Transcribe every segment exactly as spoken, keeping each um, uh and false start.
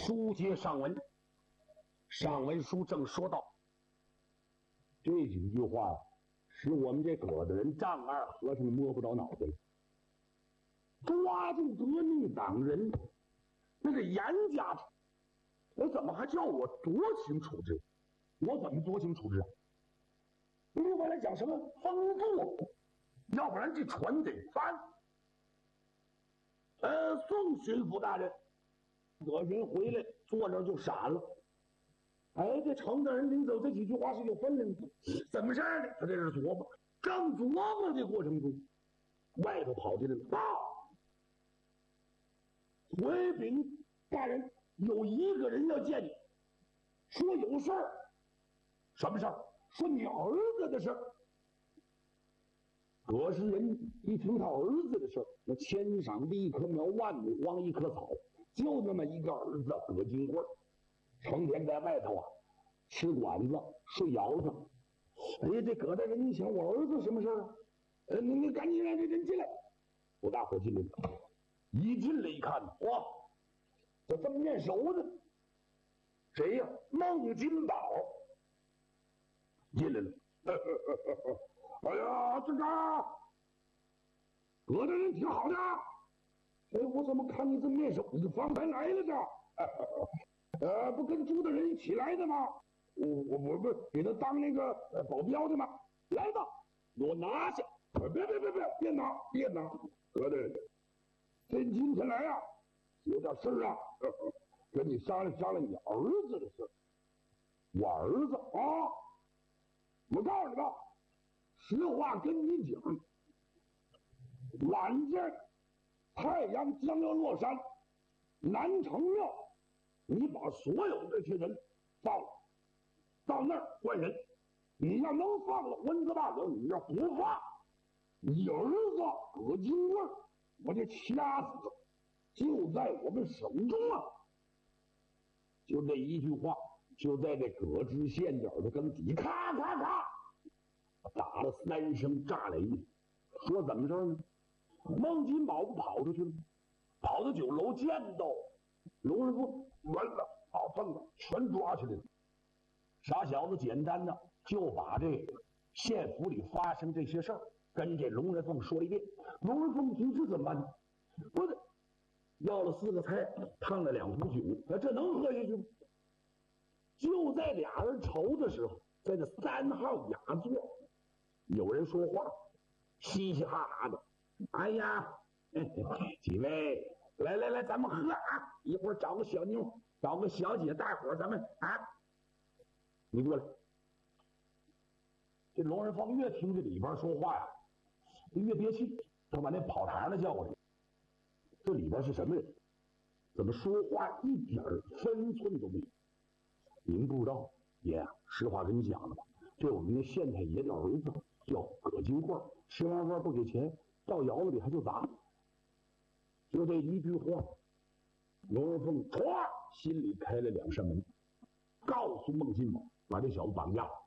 书接上文，上文书正说到这几句话呀，使我们这葛的人丈二和尚摸不着脑袋了。抓住革命党人，那个严家的，我怎么还叫我酌情处置？我怎么酌情处置啊？另外来讲什么风度，要不然这船得翻。呃，宋巡抚大人，葛人回来坐那就傻了。哎，这程大人临走这几句话是有分量的，怎么事呢？他这是琢磨，正琢磨的过程中，外头跑进来了，报，回禀大人，有一个人要见你，说有事儿。什么事儿？说你儿子的事儿。葛氏人一听他儿子的事儿，那千赏地一棵苗，万亩荒一棵草，就那么一个儿子葛金贵，成天在外头啊吃馆子睡窑子。哎呀，这葛大人，你想我儿子什么事儿啊？呃，你你赶紧让这人进来。我大伙进来了，一进来一看，哇，这这么面熟的，谁呀？孟金宝进来了。哎呀，这个葛大人挺好的。哎，我怎么看你这面熟？你方才来了的？呃，不跟朱大人一起来的吗？我我我不给他当那个呃保镖的吗？来吧，给我拿下！别别别别，别拿别拿！葛大人，这今天来啊，有点事儿啊，跟你商量商量你儿子的事儿。我儿子啊，我告诉你吧，实话跟你讲，晚间太阳将要落山，南城庙，你把所有这些人放了，到那儿关人。你要能放了，温子大哥；你要不放，你儿子葛金贵，我就掐死他，就在我们手中啊！就这一句话，就在这葛知县角的跟底，咔咔咔打了三声炸雷。说怎么着呢？孟金宝不跑出去了，跑到酒楼见到龙师傅，完了，好碰了，全抓起来了。傻小子简单的就把这县府里发生这些事儿跟这龙人凤说一遍。龙人凤听这怎么办呢？不是，要了四个菜，烫了两壶酒，这能喝下去吗？就在俩人愁的时候，在这三号雅座，有人说话，嘻嘻哈哈的。哎呀，几位，来来来，咱们喝啊！一会儿找个小妞，找个小姐，大伙儿咱们啊，你过来。这龙人凤越听这里边说话呀，越憋气，他把那跑堂的叫过来。这里边是什么人？怎么说话一点分寸都没有？您不知道，爷啊，实话跟你讲了吧，这我们那县太爷的儿子叫葛金贵，吃完饭不给钱，到窑子里还就砸。就这一句话，龙人凤唰心里开了两扇门，告诉孟金宝把这小子绑架了。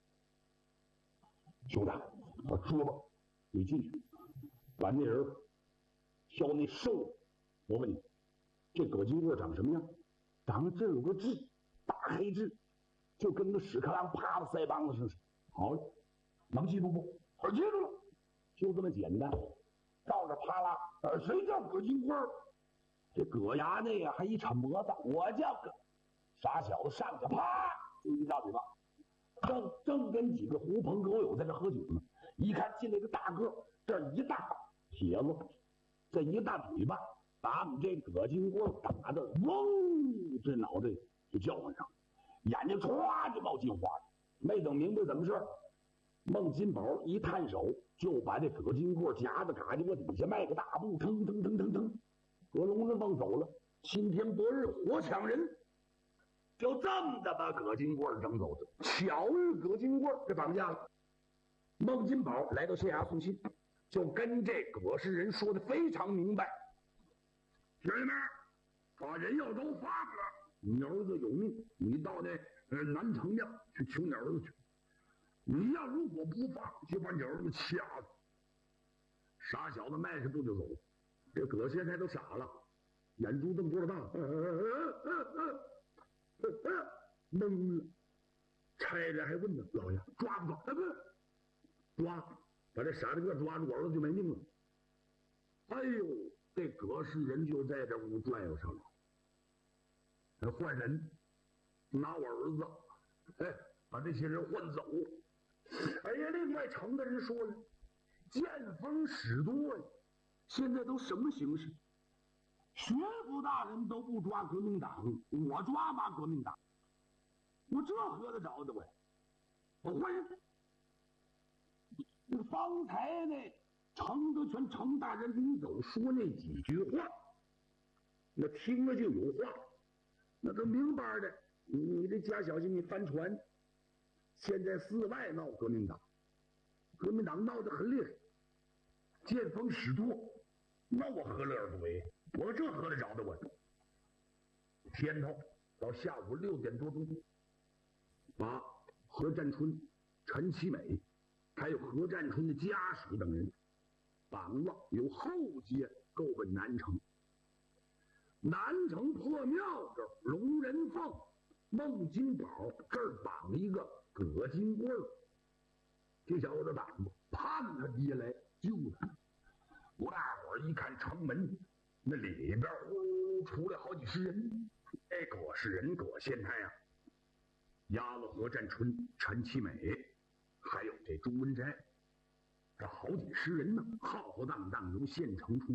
兄弟，我说吧，你进去把那人挑那瘦。我问你，这葛金贵长什么样？长这有个痣，大黑痣，就跟个屎壳郎趴在腮帮子上似的。好了，能记住不？我记住了，就这么简单。照着啪啦，呃，谁叫葛金贵？这葛衙内呀，还一铲脖子，我叫葛。傻小子上去，啪，就一大嘴巴。正正跟几个狐朋狗友在这喝酒呢，一看进来个大个，这一大铁子，这一大嘴巴，把我们这葛金贵打的嗡，这脑袋就叫唤上，眼睛唰就冒金花了。没等明白怎么事，孟金宝一探手就把这葛金贵夹在嘎叽窝底下，迈个大步，腾腾腾腾腾，葛龙人凤走了。今天白日活抢人，就这么的把葛金贵整走的。巧遇葛金贵给绑架了。孟金宝来到县衙送信，就跟这葛氏人说的非常明白：兄弟们，把人要都放了，你儿子有命，你到那呃南城庙去求你儿子去。你要如果不放，就把你儿子掐了。傻小子迈着步就走。这葛县太都傻了， 眼珠瞪多了大，懵了。差人还问呢，老爷抓不抓？哎，不抓，把这傻大个抓住，我儿子就没命了。哎呦，这葛氏人就在这屋转悠上了。还换人，拿我儿子，哎，把这些人换走。哎呀，另外城的人说了，见风使舵呀，现在都什么形势？巡抚大人都不抓革命党，我抓吧革命党，我这合得着的我？我换人。那方才呢，程德全程大人临走说那几句话，那听了就有话，那都明白的。你这家小心，你翻船。现在寺外闹革命党，革命党闹得很厉害，见风使舵，那我何乐而不为？我这合得着的我？天头到下午六点多钟，把何占春、陈其美，还有何占春的家属等人绑了，由后街购奔南城。南城破庙这儿，龙人凤、孟金宝这儿绑一个葛金贵儿，这小子挡着，盼他爹来救他。我大伙儿一看城门，那里边呼出来好几十人。哎，葛氏人葛县太啊，押了何占春、陈其美，还有这朱文斋，这好几十人呢，浩浩荡荡由县城出